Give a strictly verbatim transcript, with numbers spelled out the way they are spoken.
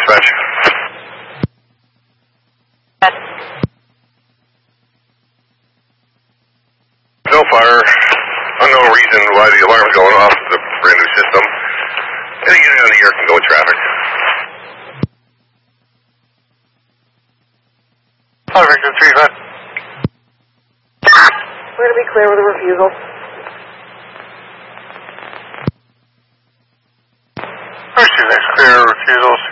dispatch. No fire. Unknown reason why the alarm's going off. It's a brand new system. Any unit on the air can go with traffic. Hi, Victor three five. We're going to be clear with a refusal. First two, next clear refusals.